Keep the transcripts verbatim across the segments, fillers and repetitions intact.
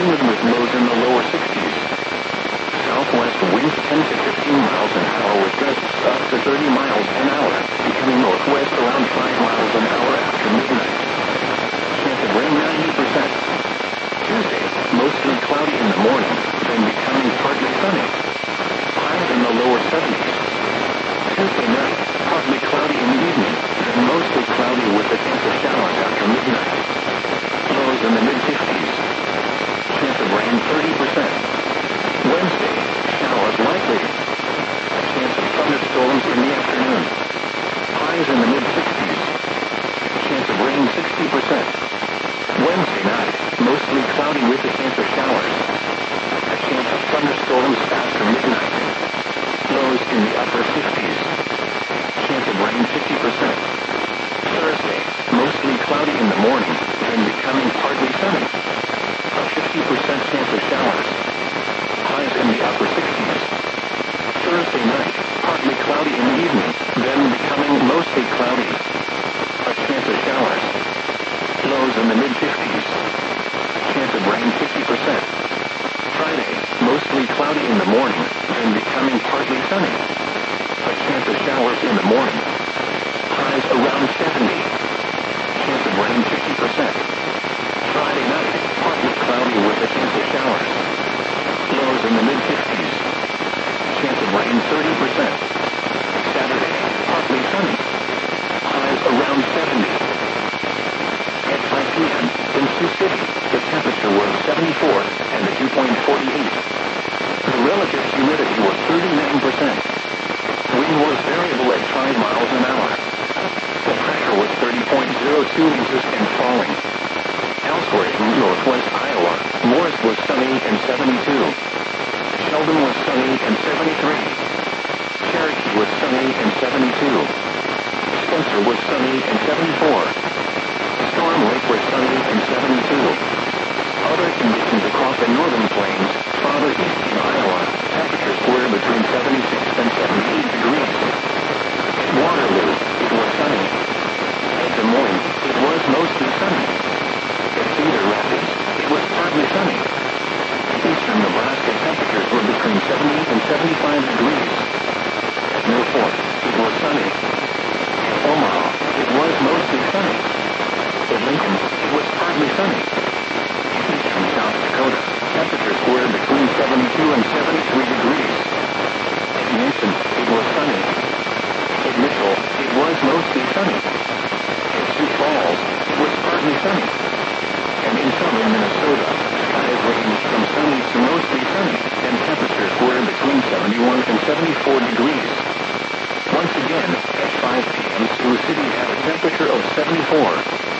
humid with lows in the lower sixties. Southwest winds ten to fifteen miles an hour with gusts up to thirty miles an hour, becoming northwest around five miles an hour after midnight. Chance of rain ninety percent. Tuesday, mostly cloudy in the morning, then becoming partly sunny. Highs in the lower seventies. Tuesday night, partly cloudy in the evening, then mostly cloudy with a chance of showers after midnight. Lows in the mid-fifties. Chance of rain thirty percent. Wednesday, showers likely. A chance of thunderstorms in the afternoon. Highs in the mid-sixties. Chance of rain sixty percent. Wednesday night, mostly cloudy with a chance of showers. A chance of thunderstorms after midnight. Lows in the upper fifties. Chance of rain fifty percent. Thursday, mostly cloudy in the morning, then becoming partly sunny. A fifty percent chance of showers. Highs in the upper sixties. Thursday night, partly cloudy in the evening, then becoming mostly cloudy. A chance of showers. Lows in the mid-fifties. Chance of rain fifty percent. Friday, mostly cloudy in the morning, then becoming partly sunny. A chance of showers in the morning. Highs around seventy. Chance of rain fifty percent. Friday night, partly cloudy with a chance of showers. Lows in the mid-fifties. Chance of rain thirty percent. Saturday, partly sunny. Highs around seventy. At five p.m., in Sioux City, the temperature was seventy-four, and the dew point forty-eight. The relative humidity was thirty-nine percent. Wind was variable at five miles an hour. The pressure was thirty point zero two inches and falling. Elsewhere in northwest Iowa, Morris was sunny and seventy-two. Sheldon was sunny and seventy-three. Cherokee was sunny and seventy-two. Spencer was sunny and seventy-four. Storm Lake was sunny and seventy-two. Other conditions across the northern plains, farther east in Iowa, temperatures were between seventy-six and seventy-eight degrees. At Waterloo, it was sunny. At Des Moines, it was mostly sunny. At Cedar Rapids, it was partly sunny. Eastern Nebraska temperatures were between seventy and seventy-five degrees. At Mill Fork, it was sunny. At Omaha, it was mostly sunny. At Lincoln, it was partly sunny. In eastern South Dakota, temperatures were between seventy-two and seventy-three degrees. At Yankton, it was sunny. At Mitchell, it was mostly sunny. At Sioux Falls, it was partly sunny. And in southern Minnesota, skies ranged from sunny to mostly sunny, and temperatures were between seventy-one and seventy-four degrees. Once again, at five p.m., Sioux City had a temperature of seventy-four.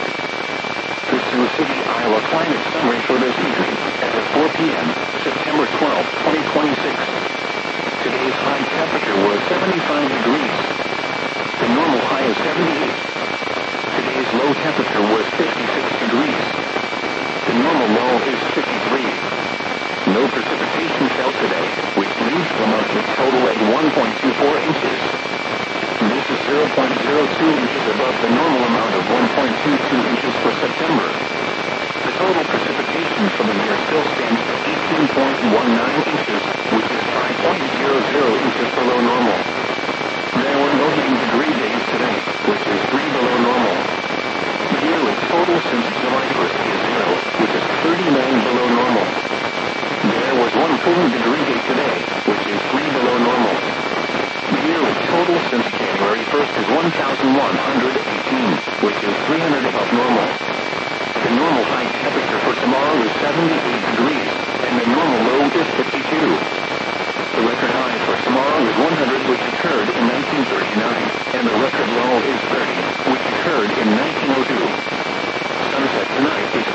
The Sioux City, Iowa climate summary for this evening, as of four p.m., September twelfth, twenty twenty-six. Today's high temperature was seventy-five degrees. The normal high is seventy-eight. Today's low temperature was fifty-six degrees. The normal low is fifty-three. No precipitation fell today, which leaves the monthly total at one point two four inches. This is zero point zero two inches above the normal amount of one point two two inches for September. The total precipitation for the year still stands at eighteen point one nine inches, which is five point zero zero inches below normal. There were no heating degree days today, which is three below normal. The yearly total since July first is zero, which is thirty-nine below normal. There was one cooling degree day today, which is three below normal. The yearly total since January first is one thousand one hundred eighteen, which is three hundred above normal. The normal high temperature for tomorrow is seventy-eight degrees, and the normal low is fifty-two. The record high for tomorrow is one hundred, which occurred in nineteen thirty-nine, and the record low is thirty, which occurred in nineteen oh two. Sunset tonight is